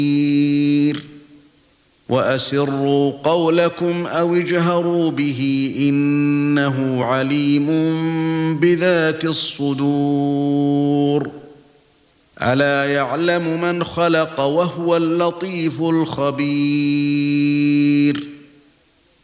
وَأَسِرُّوا قَوْلَكُمْ أَوِ اجْهَرُوا بِهِ إِنَّهُ عَلِيمٌ بِذَاتِ الصُّدُورِ أَلَا يَعْلَمُ مَنْ خَلَقَ وَهُوَ اللَّطِيفُ الْخَبِيرُ